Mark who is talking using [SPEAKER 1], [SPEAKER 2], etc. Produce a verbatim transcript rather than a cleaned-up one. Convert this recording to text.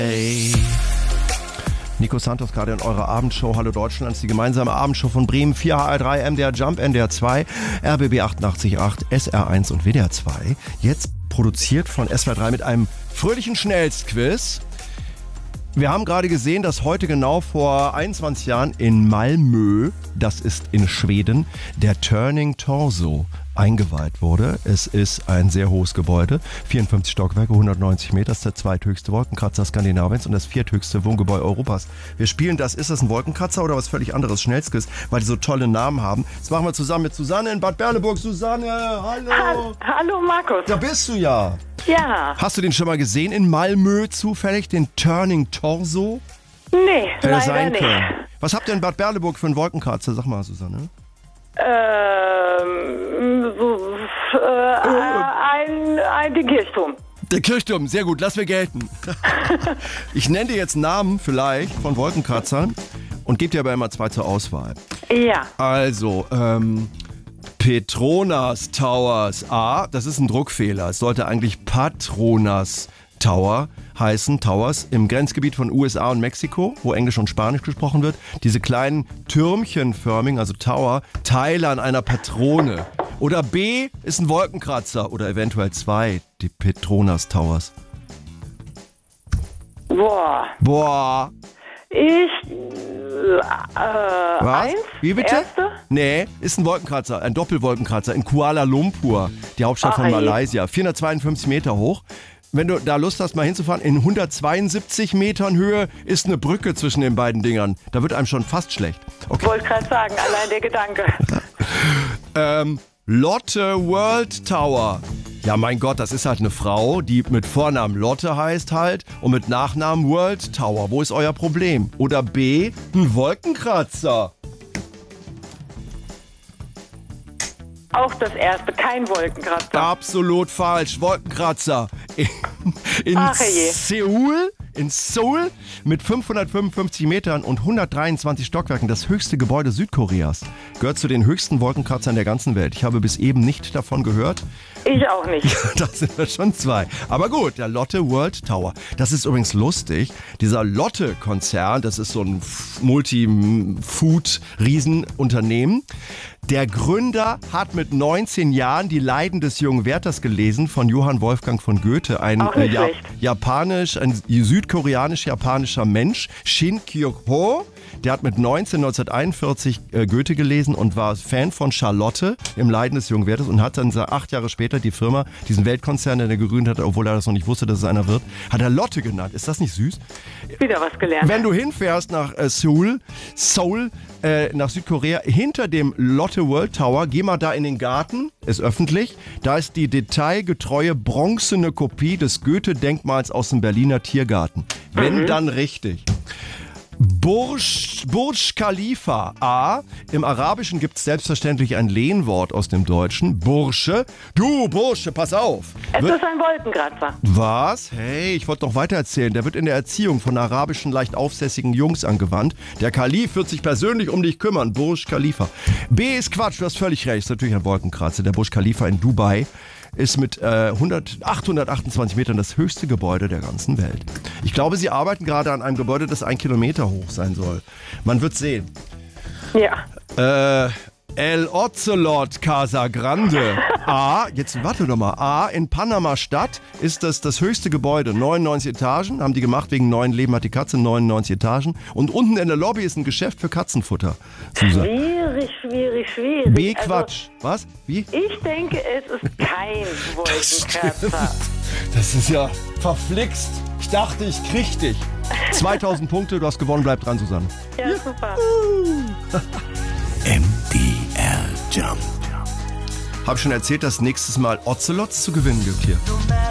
[SPEAKER 1] Ey. Nico Santos gerade in eurer Abendshow Hallo Deutschlands, die gemeinsame Abendshow von Bremen vier, H R drei, M D R Jump, N D R zwei, R B B achtundachtzig Komma acht, S R eins und W D R zwei. Jetzt produziert von S W R drei mit einem fröhlichen Schnellstquiz. Wir haben gerade gesehen, dass heute genau vor einundzwanzig Jahren in Malmö, das ist in Schweden, der Turning Torso eingeweiht wurde. Es ist ein sehr hohes Gebäude, vierundfünfzig Stockwerke, hundertneunzig Meter, das ist der zweithöchste Wolkenkratzer Skandinaviens und das vierthöchste Wohngebäude Europas. Wir spielen das, ist das ein Wolkenkratzer oder was völlig anderes, Schnellstquiz, weil die so tolle Namen haben. Das machen wir zusammen mit Susanne in Bad Berleburg. Susanne, hallo!
[SPEAKER 2] Ha- hallo Markus.
[SPEAKER 1] Da bist du ja.
[SPEAKER 2] Ja.
[SPEAKER 1] Hast du den schon mal gesehen in Malmö zufällig, den Turning Torso?
[SPEAKER 2] Nee,
[SPEAKER 1] Hätte
[SPEAKER 2] leider
[SPEAKER 1] sein
[SPEAKER 2] nicht.
[SPEAKER 1] können. Was habt ihr in Bad Berleburg für einen Wolkenkratzer? Sag mal, Susanne.
[SPEAKER 2] Ähm, so, äh, ein, ein den Kirchturm.
[SPEAKER 1] Der Kirchturm, sehr gut, lass mir gelten. Ich nenne dir jetzt Namen vielleicht von Wolkenkratzern und gebe dir aber immer zwei zur Auswahl.
[SPEAKER 2] Ja.
[SPEAKER 1] Also, ähm, Petronas Towers A, das ist ein Druckfehler. Es sollte eigentlich Patronas Tower heißen, Towers, im Grenzgebiet von U S A und Mexiko, wo Englisch und Spanisch gesprochen wird. Diese kleinen türmchenförmigen, also Tower, Teile an einer Patrone. Oder B ist ein Wolkenkratzer oder eventuell zwei, die Petronas Towers.
[SPEAKER 2] Boah.
[SPEAKER 1] Boah.
[SPEAKER 2] Ich, äh,
[SPEAKER 1] Was?
[SPEAKER 2] eins?
[SPEAKER 1] Wie bitte?
[SPEAKER 2] Erste?
[SPEAKER 1] Nee, ist ein Wolkenkratzer, ein Doppelwolkenkratzer in Kuala Lumpur, die Hauptstadt
[SPEAKER 2] Ach,
[SPEAKER 1] von
[SPEAKER 2] ey.
[SPEAKER 1] Malaysia. vierhundertzweiundfünfzig Meter hoch. Wenn du da Lust hast, mal hinzufahren, in hundertzweiundsiebzig Metern Höhe ist eine Brücke zwischen den beiden Dingern. Da wird einem schon fast schlecht. Okay.
[SPEAKER 2] Wollte gerade sagen, allein der Gedanke.
[SPEAKER 1] Ähm, Lotte World Tower. Ja, mein Gott, das ist halt eine Frau, die mit Vornamen Lotte heißt halt und mit Nachnamen World Tower. Wo ist euer Problem? Oder B, ein Wolkenkratzer.
[SPEAKER 2] Auch das erste, kein Wolkenkratzer.
[SPEAKER 1] Absolut falsch. Wolkenkratzer. In, in
[SPEAKER 2] Ach, je.
[SPEAKER 1] Seoul, in Seoul mit fünfhundertfünfundfünfzig Metern und hundertdreiundzwanzig Stockwerken, das höchste Gebäude Südkoreas, gehört zu den höchsten Wolkenkratzern der ganzen Welt. Ich habe bis eben nicht davon gehört.
[SPEAKER 2] Ich auch nicht.
[SPEAKER 1] Da sind wir schon zwei. Aber gut, der Lotte World Tower. Das ist übrigens lustig. Dieser Lotte-Konzern, das ist so ein Multi-Food-Riesenunternehmen. Der Gründer hat mit neunzehn Jahren die Leiden des jungen Wärters gelesen von Johann Wolfgang von Goethe. Ein
[SPEAKER 2] Auch nicht
[SPEAKER 1] äh, ja,
[SPEAKER 2] schlecht.
[SPEAKER 1] japanisch, ein südkoreanisch-japanischer Mensch, Shin Kyuk-ho. Der hat mit neunzehn neunzehnhunderteinundvierzig äh, Goethe gelesen und war Fan von Charlotte im Leiden des jungen Wärters und hat dann acht Jahre später die Firma, diesen Weltkonzern, den er gegründet hat, obwohl er das noch nicht wusste, dass es einer wird, hat er Lotte genannt. Ist das nicht süß?
[SPEAKER 2] Wieder was gelernt.
[SPEAKER 1] Wenn du hinfährst nach äh, Seoul, Seoul, äh, nach Südkorea, hinter dem Lotte World Tower, geh mal da in den Garten, ist öffentlich, da ist die detailgetreue bronzene Kopie des Goethe-Denkmals aus dem Berliner Tiergarten. Wenn dann richtig. Burj, Burj Khalifa. A. Im Arabischen gibt es selbstverständlich ein Lehnwort aus dem Deutschen. Bursche. Du, Bursche, pass auf.
[SPEAKER 2] Es
[SPEAKER 1] Wird,
[SPEAKER 2] ist ein Wolkenkratzer.
[SPEAKER 1] was? Hey, ich wollte noch weiter erzählen. Der wird in der Erziehung von arabischen, leicht aufsässigen Jungs angewandt. Der Kalif wird sich persönlich um dich kümmern. Burj Khalifa. B ist Quatsch, du hast völlig recht. Ist natürlich ein Wolkenkratzer. Der Burj Khalifa in Dubai ist mit äh, hundert, achthundertachtundzwanzig Metern das höchste Gebäude der ganzen Welt. Ich glaube, sie arbeiten gerade an einem Gebäude, das ein Kilometer hoch sein soll. Man wird sehen.
[SPEAKER 2] Ja.
[SPEAKER 1] Äh, El Ocelot Casa Grande. A, jetzt warte doch mal. A, in Panama-Stadt ist das das höchste Gebäude. neunundneunzig Etagen, haben die gemacht, wegen neuen Leben hat die Katze, neunundneunzig Etagen. Und unten in der Lobby ist ein Geschäft für Katzenfutter. Susan.
[SPEAKER 2] Schwierig, schwierig, schwierig.
[SPEAKER 1] B,
[SPEAKER 2] Also,
[SPEAKER 1] Quatsch. Was? Wie?
[SPEAKER 2] ich denke, es ist kein Wolkenkratzer.
[SPEAKER 1] Das ist ja verflixt. Ich dachte, ich krieg dich. zweitausend Punkte, du hast gewonnen, bleib dran, Susanne.
[SPEAKER 2] Ja, super.
[SPEAKER 3] M D R Jump.
[SPEAKER 1] Hab schon erzählt, dass nächstes Mal Ocelots zu gewinnen gibt hier.